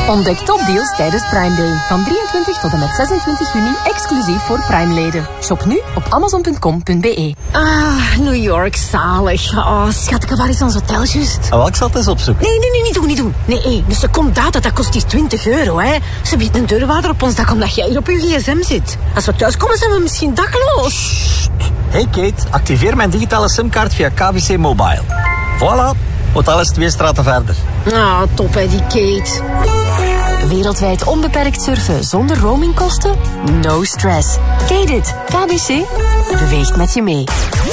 Ontdek topdeals tijdens Prime Day. Van 23 tot en met 26 juni exclusief voor Prime-leden. Shop nu op amazon.com.be. Ah, New York, zalig. Oh, schat, waar is ons hotel juist? Ik zal het eens opzoeken. Nee, niet doen. Nee, dus er komt dat kost hier €20, hè. Ze biedt een deurwaarder op ons dak omdat jij hier op je gsm zit. Als we thuis komen, zijn we misschien dakloos. Hey Kate, activeer mijn digitale simkaart via KBC Mobile. Voilà, hotel is 2 straten verder. Ah, top hè, die Kate. Wereldwijd onbeperkt surfen zonder roamingkosten? No stress. Kate it. KBC beweegt met je mee.